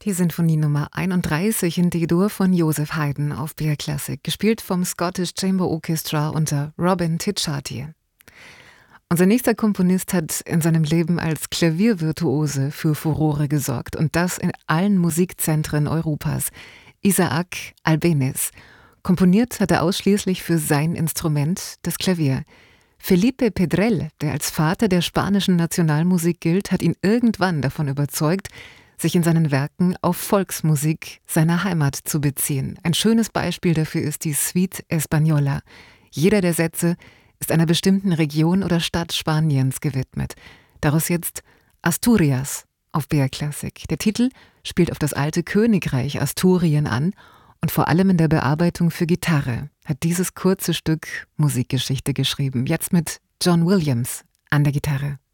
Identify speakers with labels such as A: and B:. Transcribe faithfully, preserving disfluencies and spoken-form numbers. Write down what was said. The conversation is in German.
A: Die Sinfonie Nummer einunddreißig in D-Dur von Joseph Haydn auf B R Classic, gespielt vom Scottish Chamber Orchestra unter Robin Ticciati. Unser nächster Komponist hat in seinem Leben als Klaviervirtuose für Furore gesorgt, und das in allen Musikzentren Europas. Isaac Albéniz. Komponiert hat er ausschließlich für sein Instrument, das Klavier. Felipe Pedrell, der als Vater der spanischen Nationalmusik gilt, hat ihn irgendwann davon überzeugt, sich in seinen Werken auf Volksmusik seiner Heimat zu beziehen. Ein schönes Beispiel dafür ist die Suite Española. Jeder der Sätze ist einer bestimmten Region oder Stadt Spaniens gewidmet. Daraus jetzt Asturias auf B R Classic. Der Titel spielt auf das alte Königreich Asturien an, und vor allem in der Bearbeitung für Gitarre hat dieses kurze Stück Musikgeschichte geschrieben. Jetzt mit John Williams an der Gitarre.